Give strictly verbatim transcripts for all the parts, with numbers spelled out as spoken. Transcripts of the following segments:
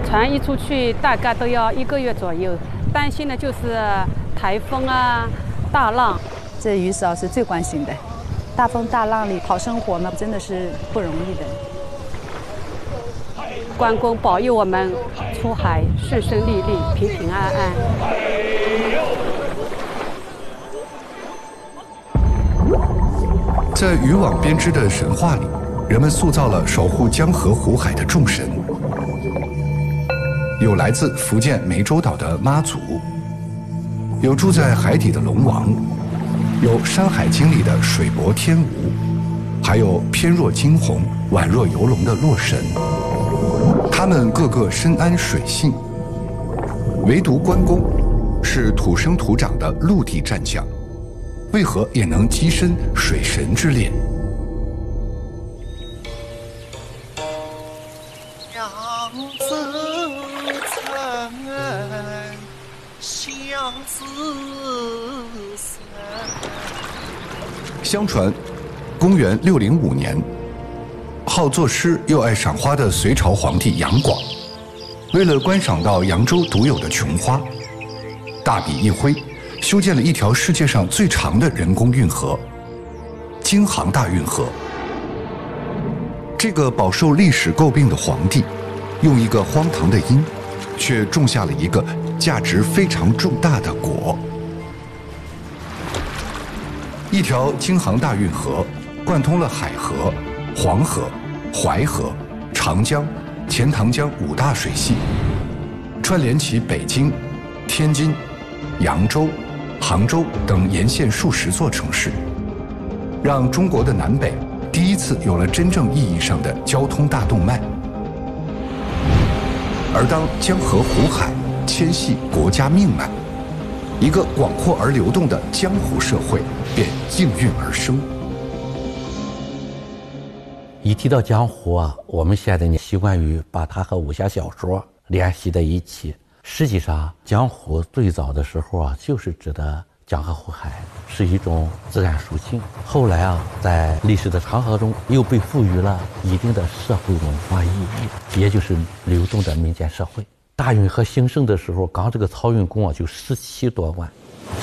船一出去大概都要一个月左右，担心的就是台风啊、大浪。 这于嫂是最关心的，大风大浪里讨生活呢，真的是不容易的。 关公保佑我们出海顺顺利利、平平安安。 在渔网编织的神话里，人们塑造了守护江河湖海的众神，有来自福建湄洲岛的妈祖，有住在海底的龙王，有《山海经》里的水伯天吴，还有翩若惊鸿、宛若游龙的洛神。他们个个深谙水性，唯独关公是土生土长的陆地战将，为何也能跻身水神之列？相传，公元六零五年，好作诗又爱赏花的隋朝皇帝杨广，为了观赏到扬州独有的琼花，大笔一挥，修建了一条世界上最长的人工运河——京杭大运河。这个饱受历史诟病的皇帝，用一个荒唐的因，却种下了一个价值非常重大的果。一条京杭大运河贯通了海河、黄河、淮河、长江、钱塘江五大水系，串联起北京、天津、扬州、杭州等沿线数十座城市，让中国的南北第一次有了真正意义上的交通大动脉。而当江河湖海牵系国家命脉，一个广阔而流动的江湖社会便应运而生。 一提到江湖啊，我们现在呢习惯于把它和武侠小说联系在一起。实际上，江湖最早的时候啊，就是指的江河湖海，是一种自然属性。后来啊，在历史的长河中，又被赋予了一定的社会文化意义，也就是流动的民间社会。大运河兴盛的时候，刚这个漕运工啊就十七多万。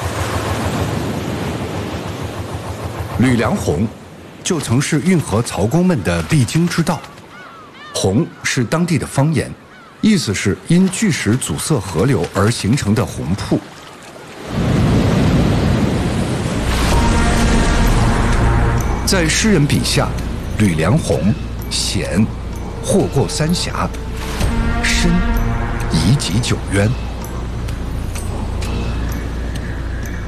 吕梁洪就曾是运河漕工们的必经之道。洪是当地的方言，意思是因巨石阻塞河流而形成的洪瀑。在诗人笔下，吕梁洪险，祸过三峡，深，以己九渊。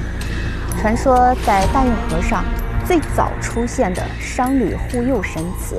传说在大运河上最早出现的商旅护佑神祠